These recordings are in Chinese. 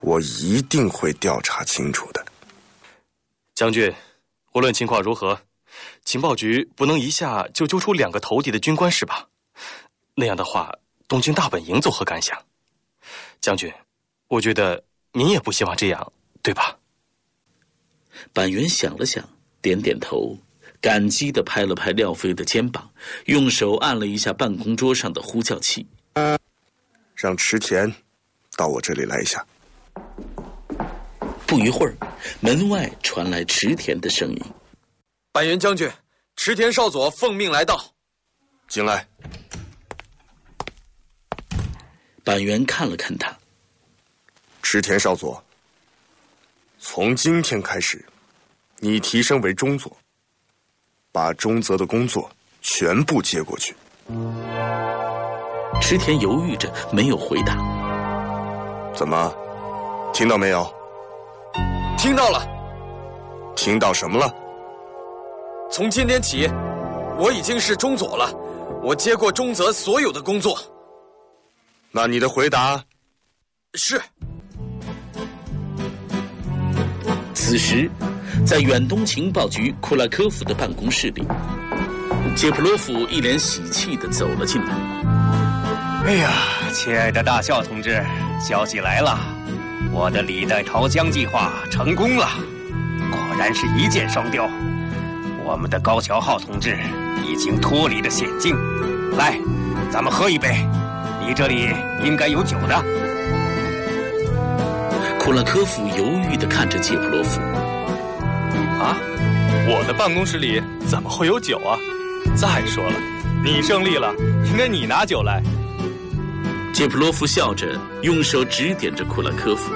我一定会调查清楚的。 将军，无论情况如何，情报局不能一下就揪出2个头敌的军官是吧？那样的话，东京大本营作何感想？将军，我觉得您也不希望这样，对吧？ 板垣想了想，点点头，感激地拍了拍廖飞的肩膀，用手按了一下办公桌上的呼叫器。 让池田到我这里来一下。 不一会儿，门外传来池田的声音：“ 板垣将军，池田少佐奉命来到。” 进来。 板垣看了看他：“ 池田少佐，从今天开始，你提升为中佐，把中泽的工作全部接过去。” 池田犹豫着没有回答。 怎么，听到没有？ 听到了。 听到什么了？ 从今天起，我已经是中佐了，我接过中泽所有的工作。 那你的回答是。 此时，在远东情报局库拉科夫的办公室里，杰普罗夫一脸喜气地走了进来。 哎呀，亲爱的大校同志，消息来了，我的李代桃江计划成功了，果然是一箭双雕。我们的高桥浩同志已经脱离了险境。来，咱们喝一杯，你这里应该有酒的。 库拉科夫犹豫地看着杰普罗夫。 啊，我的办公室里怎么会有酒啊？再说了，你胜利了，应该你拿酒来。 杰普罗夫笑着，用手指点着库拉科夫。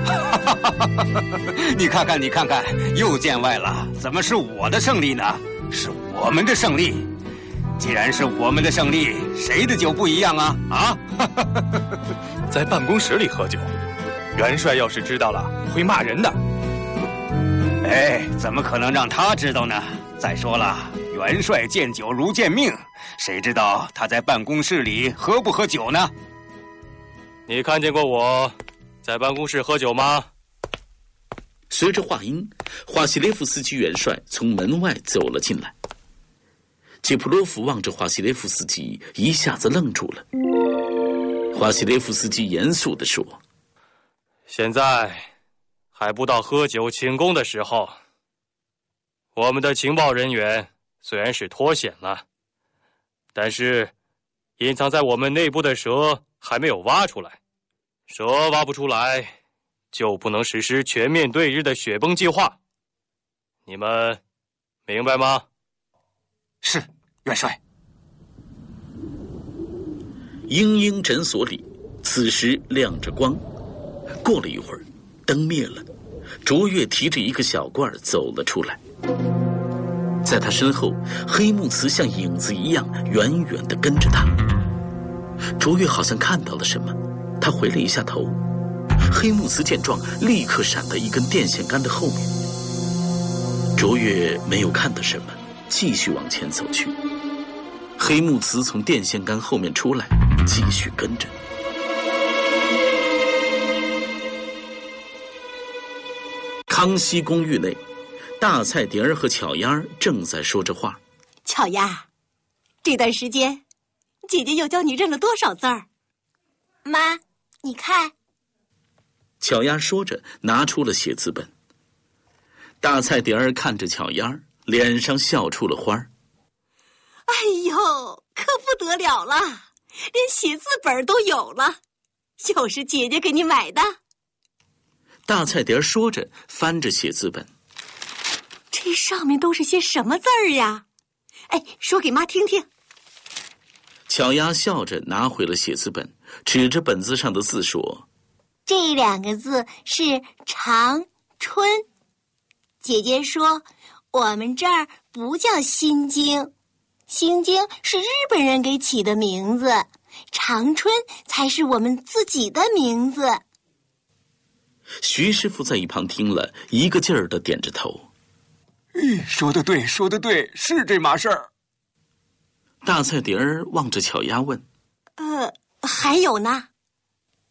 你看看，你看看，又见外了。怎么是我的胜利呢？是我们的胜利。既然是我们的胜利，谁的酒不一样啊？啊！ 在办公室里喝酒，元帅要是知道了，会骂人的。 哎，怎么可能让他知道呢？再说了，元帅见酒如见命，谁知道他在办公室里喝不喝酒呢？ 你看见过我在办公室喝酒吗？ 随着话音，华西列夫斯基元帅从门外走了进来。杰普罗夫望着华西列夫斯基，一下子愣住了。华西列夫斯基严肃地说：“ 现在还不到喝酒庆功的时候。我们的情报人员虽然是脱险了，但是隐藏在我们内部的蛇还没有挖出来。蛇挖不出来，就不能实施全面对日的雪崩计划。你们明白吗？” 是，元帅。 莺莺诊所里此时亮着光，过了一会儿，灯灭了，卓越提着一个小罐走了出来。在他身后，黑木慈像影子一样远远地跟着他。卓越好像看到了什么，他回了一下头。黑木慈见状，立刻闪到一根电线杆的后面。卓越没有看到什么，继续往前走去。黑木慈从电线杆后面出来，继续跟着。康熙公寓内，大菜碟儿和巧丫儿正在说着话。 巧丫，这段时间，姐姐又教你认了多少字儿？ 妈，你看。 巧丫说着，拿出了写字本。大菜碟儿看着巧丫，脸上笑出了花儿。 哎呦，可不得了了，连写字本都有了，又是姐姐给你买的。 大菜碟儿说着，翻着写字本。 这上面都是些什么字儿呀？哎，说给妈听听。 巧丫笑着拿回了写字本，指着本子上的字说：“ 这2个字是长春。姐姐说，我们这儿不叫新京，新京是日本人给起的名字，长春才是我们自己的名字。” 徐师傅在一旁听了，一个劲儿地点着头。 说得对，说得对，是这码事儿。 大菜碟儿望着巧丫问：“ 还有呢？”